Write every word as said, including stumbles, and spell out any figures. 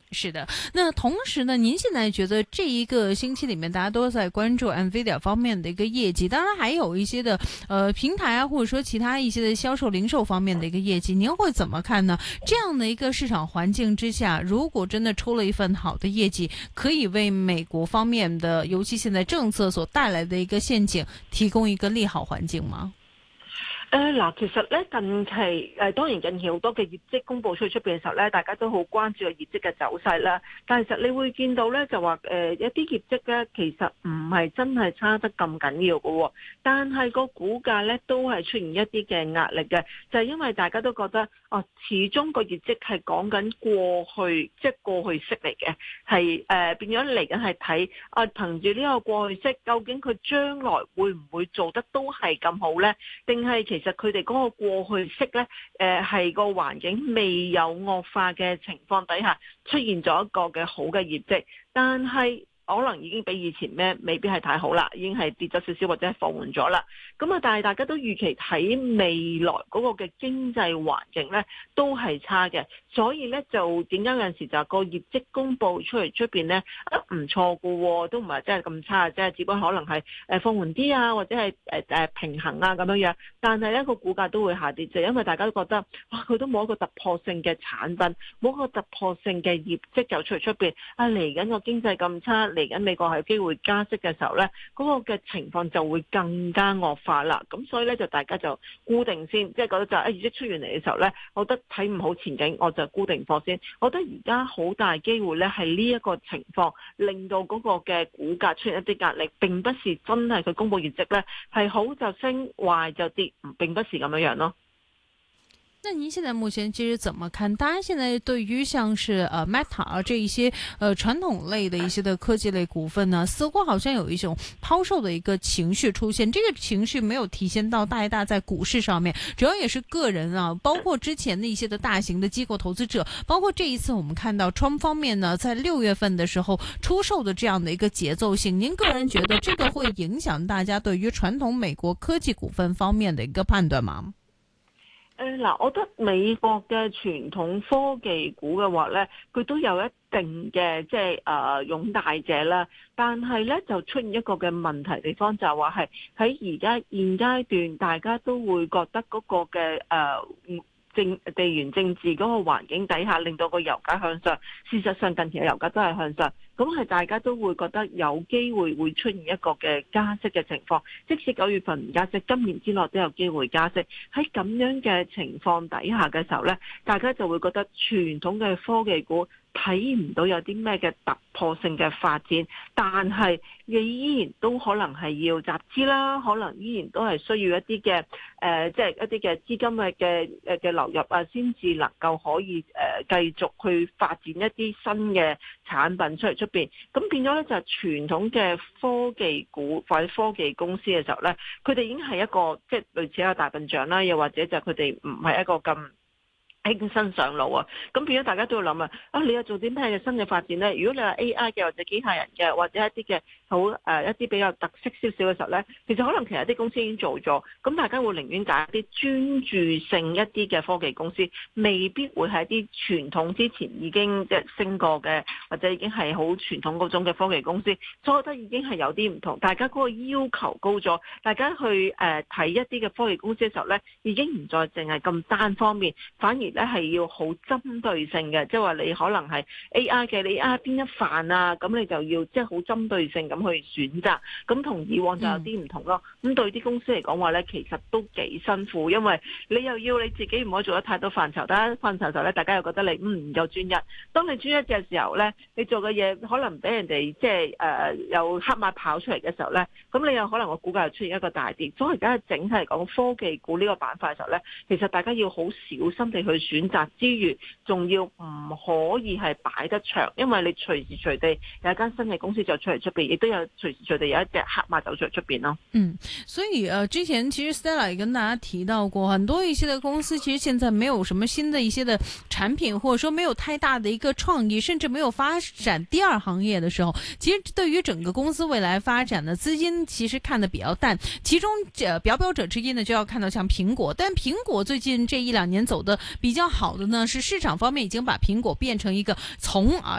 是的。那同時呢，您現在覺得這一個星期裏面，大家都在關注 NVIDIA 方面的一個業績，當然還有一些的呃平台啊，或者說其他一些的銷售零售方面的一個業績，您會怎麼看呢？這樣的一個市場環境之下，如果真的出了一份好的業績，可以為美國方面的，尤其現在政策所帶來的一個陷阱，提供一個利好環境嗎？ 誒嗱、呃，其實咧近期誒、呃、當然近期好多嘅業績公佈出去出邊嘅時候咧，大家都好關注個業績嘅走勢啦。但係其實你會見到咧，就話誒、呃、一啲業績咧，其實唔係真係差得咁緊要嘅喎、哦。但係個股價咧都係出現一啲嘅壓力嘅，就係、是、因為大家都覺得哦，始終個業績係講緊過去，即係過去式嚟嘅，係誒、呃、變咗嚟緊係睇啊，憑住呢個過去式，究竟佢將來會唔會做得都係咁好咧？定係其實其實佢哋嗰個過去式呢，誒、呃、係個環境未有惡化嘅情況底下，出現咗一個嘅好嘅業績，但係可能已經比以前咩未必係太好啦，已經係跌咗少少或者係放緩咗啦。咁啊，但係大家都預期睇未來嗰個嘅經濟環境呢都係差嘅，所以呢，就點解有陣時就個業績公佈出嚟出邊呢，啊唔錯嘅，都唔係真係咁差，即係只不過可能係誒放緩啲啊，或者係誒誒平衡啊咁樣樣。但係呢個股價都會下跌，就因為大家都覺得哇佢都冇一個突破性嘅產品，冇一個突破性嘅業績就出嚟出邊啊，嚟緊個經濟咁差。嚟緊美國係機會加息嘅時候呢，嗰、那個嘅情況就會更加惡化啦。咁所以呢，就大家就固定先，即係覺得就係業績出完嚟嘅時候呢，我覺得睇唔好前景，我就固定貨先。我覺得而家好大機會呢，係呢一個情況令到嗰個嘅股價出現一啲壓力，並不是真係佢公布業績呢係好就升，壞就跌，並不是咁樣樣咯。 那您現在目前其實怎麼看？大家現在對於像是呃 Meta 啊這一些呃傳統類的一些的科技類股份呢，似乎好像有一種拋售的一個情緒出現。這個情緒沒有體現到大一大在股市上面，主要也是個人啊，包括之前的一些的大型的機構投資者，包括這一次我們看到 Trump 方面呢，在六月份的時候出售的這樣的一個節奏性。您個人覺得這個會影響大家對於傳統美國科技股份方面的一個判斷嗎？ 誒嗱，我覺得美國嘅傳統科技股嘅話咧，佢都有一定嘅即係誒擁戴者啦。但係咧就出現一個嘅問題地方，就係話係喺而家現階段，大家都會覺得嗰個嘅誒、呃、政地緣政治嗰個環境底下，令到個油價向上。事實上近期嘅油價都係向上。咁係大家都會覺得有機會會出現一個嘅加息嘅情況，即使九月份唔加息，今年之內都有機會加息。喺咁樣嘅情況底下嘅時候呢，大家就會覺得傳統嘅科技股睇唔到有啲咩嘅突破性嘅發展，但係你依然都可能係要集資啦，可能依然都係需要一啲嘅誒，即係一啲嘅資金嘅嘅嘅流入啊，先至能夠可以誒、呃、繼續去發展一啲新嘅產品出嚟出邊。咁變咗咧就係傳統嘅科技股或者科技公司嘅時候咧，佢哋已經係一個即係類似一個大笨象啦，又或者就佢哋唔係一個咁輕身上路啊，咁變咗大家都要諗啊，啊你又做啲咩嘅新嘅發展咧？如果你話 A I 嘅或者機械人嘅或者一啲嘅好誒一啲比較特色少少嘅時候咧，其實可能其實啲公司已經做咗，咁大家會寧願揀一啲專注性一啲嘅科技公司，未必會係一啲傳統之前已經即係升過嘅或者已經係好傳統嗰種嘅科技公司，所以我覺得已經係有啲唔同，大家嗰個要求高咗，大家去誒睇、呃、一啲嘅科技公司嘅時候咧，已經唔再淨係咁單方面，反而咧係要好針對性嘅，即係話你可能係 A I 嘅，你 A I 邊一範啊，咁你就要即係好針對性咁去選擇，咁同以往就有啲唔同咯。咁、嗯、對啲公司嚟講話咧，其實都幾辛苦，因為你又要你自己唔可以做得太多範疇，但係範疇就咧，大家又覺得你嗯唔夠專一。當你專一嘅時候咧，你做嘅嘢可能俾人哋即係誒有黑馬跑出嚟嘅時候咧，咁你有可能個股價又出現一個大跌。所以而家整體嚟講，科技股呢個板塊嘅時候咧，其實大家要好小心地去選擇之餘，仲要唔可以係擺得長，因為你隨時隨地有一間新嘅公司就出嚟出邊，亦都有隨時隨地有一隻黑馬走出嚟出邊咯。 嗯，所以呃，之前其實 Stella 也跟大家提到過，很多一些的公司其實現在沒有什麼新的一些的產品，或者說沒有太大的一個創意，甚至沒有發展第二行業的時候，其實對於整個公司未來發展的資金其實看得比較淡。其中呃表表者之一呢，就要看到像蘋果，但蘋果最近這一兩年走的比較好的呢，是市場方面已經把蘋果變成一個從啊